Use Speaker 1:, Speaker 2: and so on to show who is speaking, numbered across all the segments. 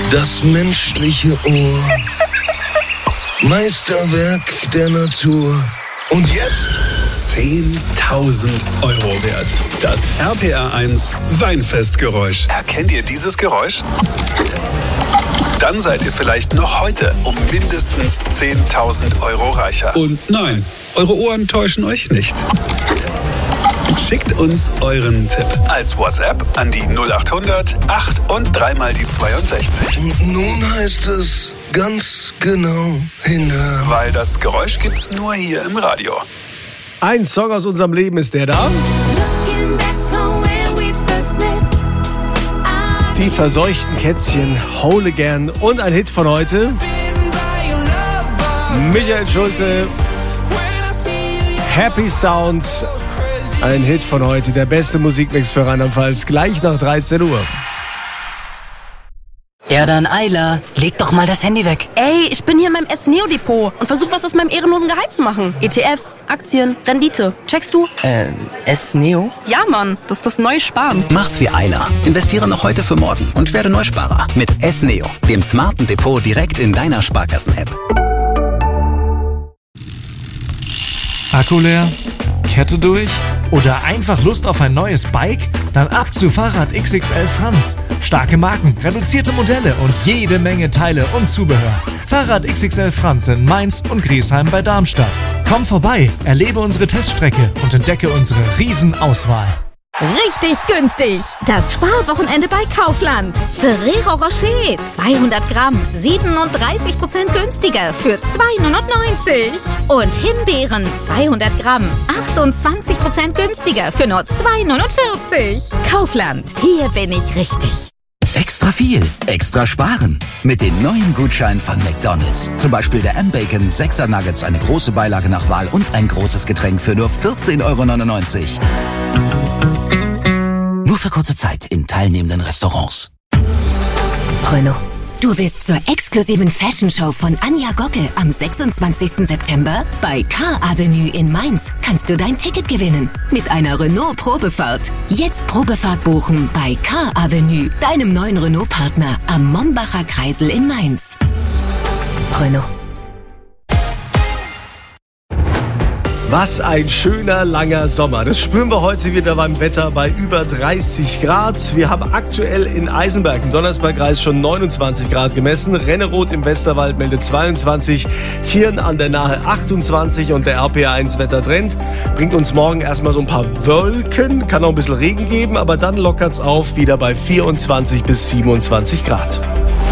Speaker 1: Das menschliche Ohr. Meisterwerk der Natur. Und jetzt
Speaker 2: 10.000 Euro wert. Das RPR1 Weinfestgeräusch. Erkennt ihr dieses Geräusch? Dann seid ihr vielleicht noch heute um mindestens 10.000 Euro reicher. Und nein, eure Ohren täuschen euch nicht. Schickt uns euren Tipp als WhatsApp an die 0800 8 und 3 mal die 62.
Speaker 1: Und nun heißt es ganz genau hinhören.
Speaker 2: Weil das Geräusch gibt's nur hier im Radio.
Speaker 3: Ein Song aus unserem Leben ist der da. Die verseuchten Kätzchen, Hole Again und ein Hit von heute. Michael Schulte, Happy Sound. Ein Hit von heute, der beste Musikmix für Rheinland-Pfalz, gleich nach 13 Uhr.
Speaker 4: Ja dann, Ayla, leg doch mal das Handy weg.
Speaker 5: Ey, ich bin hier in meinem S-Neo-Depot und versuche was aus meinem ehrenlosen Gehalt zu machen. ETFs, Aktien, Rendite. Checkst du?
Speaker 4: S-Neo?
Speaker 5: Ja, Mann, das ist das neue Sparen.
Speaker 6: Mach's wie Ayla. Investiere noch heute für morgen und werde Neusparer mit S-Neo, dem smarten Depot direkt in deiner Sparkassen-App.
Speaker 7: Akku leer? Kette durch? Oder einfach Lust auf ein neues Bike? Dann ab zu Fahrrad XXL Franz. Starke Marken, reduzierte Modelle und jede Menge Teile und Zubehör. Fahrrad XXL Franz in Mainz und Griesheim bei Darmstadt. Komm vorbei, erlebe unsere Teststrecke und entdecke unsere Riesenauswahl.
Speaker 8: Richtig günstig! Das Sparwochenende bei Kaufland. Ferrero Rocher 200 Gramm 37% günstiger für 2,99. Und Himbeeren 200 Gramm 28% günstiger für nur 2,49. Kaufland, hier bin ich richtig.
Speaker 6: Extra viel, extra sparen. Mit den neuen Gutscheinen von McDonald's. Zum Beispiel der M-Bacon 6er Nuggets, eine große Beilage nach Wahl und ein großes Getränk für nur 14,99 €. Nur für kurze Zeit in teilnehmenden Restaurants.
Speaker 8: Renault. Du willst zur exklusiven Fashion Show von Anja Gocke am 26. September? Bei Car Avenue in Mainz kannst du dein Ticket gewinnen mit einer Renault Probefahrt. Jetzt Probefahrt buchen bei Car Avenue, deinem neuen Renault-Partner am Mombacher Kreisel in Mainz. Renault.
Speaker 3: Was ein schöner, langer Sommer. Das spüren wir heute wieder beim Wetter bei über 30 Grad. Wir haben aktuell in Eisenberg im Donnersbergkreis schon 29 Grad gemessen. Renneroth im Westerwald meldet 22, Kirn an der Nahe 28 und der RPR1 Wettertrend bringt uns morgen erstmal so ein paar Wolken, kann auch ein bisschen Regen geben, aber dann lockert's auf, wieder bei 24 bis 27 Grad.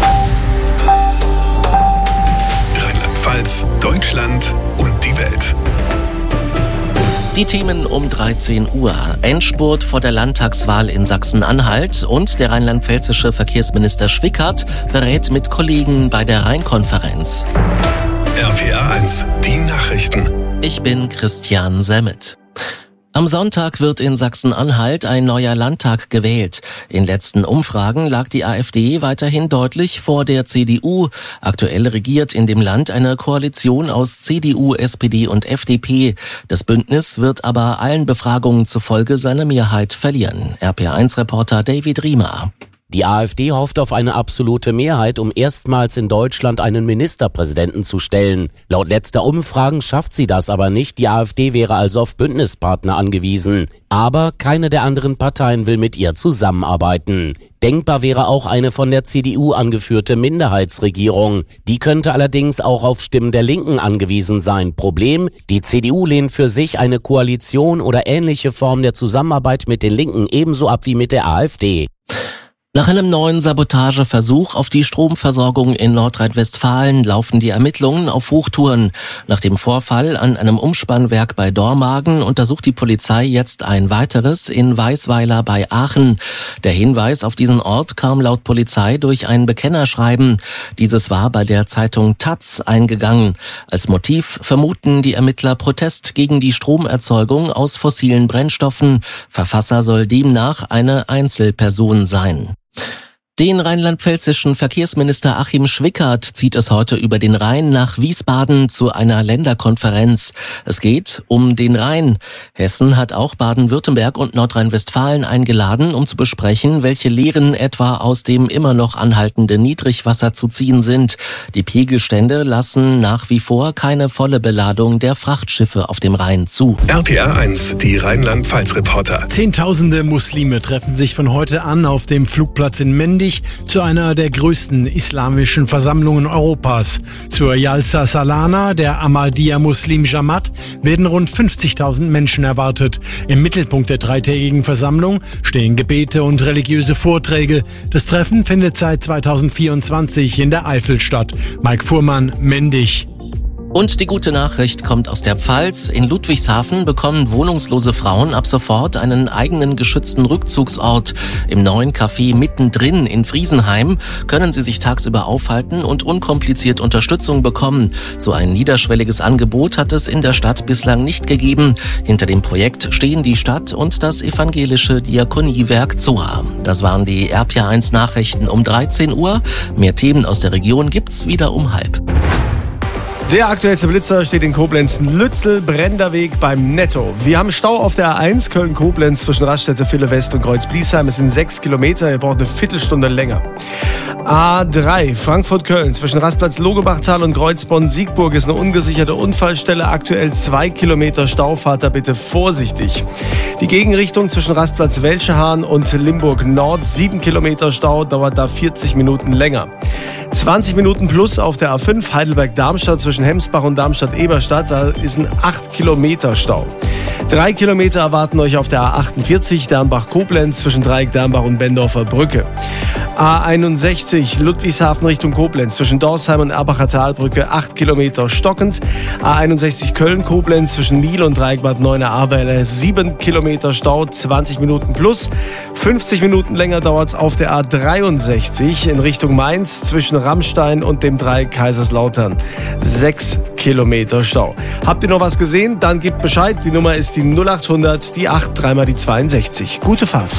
Speaker 2: Rheinland-Pfalz, Deutschland und die Welt.
Speaker 9: Die Themen um 13 Uhr. Endspurt vor der Landtagswahl in Sachsen-Anhalt und der rheinland-pfälzische Verkehrsminister Schwickert berät mit Kollegen bei der Rheinkonferenz.
Speaker 2: RPR1, die Nachrichten.
Speaker 9: Ich bin Christian Semmet. Am Sonntag wird in Sachsen-Anhalt ein neuer Landtag gewählt. In letzten Umfragen lag die AfD weiterhin deutlich vor der CDU. Aktuell regiert in dem Land eine Koalition aus CDU, SPD und FDP. Das Bündnis wird aber allen Befragungen zufolge seine Mehrheit verlieren. RPR1-Reporter David Riemer.
Speaker 10: Die AfD hofft auf eine absolute Mehrheit, um erstmals in Deutschland einen Ministerpräsidenten zu stellen. Laut letzter Umfragen schafft sie das aber nicht. Die AfD wäre also auf Bündnispartner angewiesen. Aber keine der anderen Parteien will mit ihr zusammenarbeiten. Denkbar wäre auch eine von der CDU angeführte Minderheitsregierung. Die könnte allerdings auch auf Stimmen der Linken angewiesen sein. Problem: Die CDU lehnt für sich eine Koalition oder ähnliche Form der Zusammenarbeit mit den Linken ebenso ab wie mit der AfD.
Speaker 9: Nach einem neuen Sabotageversuch auf die Stromversorgung in Nordrhein-Westfalen laufen die Ermittlungen auf Hochtouren. Nach dem Vorfall an einem Umspannwerk bei Dormagen untersucht die Polizei jetzt ein weiteres in Weißweiler bei Aachen. Der Hinweis auf diesen Ort kam laut Polizei durch ein Bekennerschreiben. Dieses war bei der Zeitung taz eingegangen. Als Motiv vermuten die Ermittler Protest gegen die Stromerzeugung aus fossilen Brennstoffen. Verfasser soll demnach eine Einzelperson sein. Den rheinland-pfälzischen Verkehrsminister Achim Schwickert zieht es heute über den Rhein nach Wiesbaden zu einer Länderkonferenz. Es geht um den Rhein. Hessen hat auch Baden-Württemberg und Nordrhein-Westfalen eingeladen, um zu besprechen, welche Lehren etwa aus dem immer noch anhaltenden Niedrigwasser zu ziehen sind. Die Pegelstände lassen nach wie vor keine volle Beladung der Frachtschiffe auf dem Rhein zu.
Speaker 2: RPR 1, die Rheinland-Pfalz-Reporter.
Speaker 11: Zehntausende Muslime treffen sich von heute an auf dem Flugplatz in Mendig zu einer der größten islamischen Versammlungen Europas. Zur Jalsa Salana, der Ahmadiyya Muslim Jamaat, werden rund 50.000 Menschen erwartet. Im Mittelpunkt der dreitägigen Versammlung stehen Gebete und religiöse Vorträge. Das Treffen findet seit 2024 in der Eifel statt. Mike Fuhrmann, Mendig.
Speaker 9: Und die gute Nachricht kommt aus der Pfalz. In Ludwigshafen bekommen wohnungslose Frauen ab sofort einen eigenen geschützten Rückzugsort. Im neuen Café mittendrin in Friesenheim können sie sich tagsüber aufhalten und unkompliziert Unterstützung bekommen. So ein niederschwelliges Angebot hat es in der Stadt bislang nicht gegeben. Hinter dem Projekt stehen die Stadt und das evangelische Diakoniewerk Zoa. Das waren die RPR 1 Nachrichten um 13 Uhr. Mehr Themen aus der Region gibt's wieder um 12:30.
Speaker 3: Der aktuellste Blitzer steht in Koblenz-Lützel, Brenderweg beim Netto. Wir haben Stau auf der A1 Köln-Koblenz zwischen Raststätte Ville West und Kreuz-Bliesheim. Es sind 6 Kilometer, ihr braucht eine Viertelstunde länger. A3 Frankfurt-Köln zwischen Rastplatz Logebachtal und Kreuzbonn-Siegburg ist eine ungesicherte Unfallstelle. Aktuell 2 Kilometer Stau, fahrt da bitte vorsichtig. Die Gegenrichtung zwischen Rastplatz Welschehahn und Limburg Nord, 7 Kilometer Stau, dauert da 40 Minuten länger. 20 Minuten plus auf der A5 Heidelberg-Darmstadt zwischen Hemsbach und Darmstadt-Eberstadt, da ist ein 8 Kilometer Stau. 3 Kilometer erwarten euch auf der A48 Dernbach-Koblenz zwischen Dreieck-Dernbach und Bendorfer Brücke. A61 Ludwigshafen Richtung Koblenz zwischen Dorsheim und Erbacher Talbrücke 8 Kilometer stockend. A61 Köln-Koblenz zwischen Miel und Dreieck-Bad Neuenahr-Ahrweiler 7 Kilometer Stau, 20 Minuten plus. 50 Minuten länger dauert es auf der A63 in Richtung Mainz zwischen Rammstein und dem Dreieck Kaiserslautern. 6 Kilometer Stau. Habt ihr noch was gesehen? Dann gebt Bescheid. Die Nummer ist die 0800, die 8, dreimal die 62. Gute Fahrt.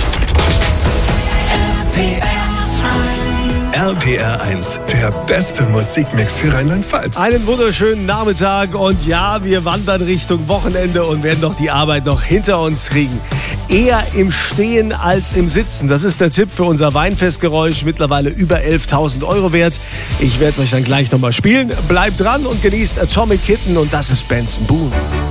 Speaker 2: RPR 1, der beste Musikmix für Rheinland-Pfalz.
Speaker 3: Einen wunderschönen Nachmittag und ja, wir wandern Richtung Wochenende und werden doch die Arbeit noch hinter uns kriegen. Eher im Stehen als im Sitzen. Das ist der Tipp für unser Weinfestgeräusch, mittlerweile über 11.000 Euro wert. Ich werde es euch dann gleich nochmal spielen. Bleibt dran und genießt Atomic Kitten und das ist Benson Boone.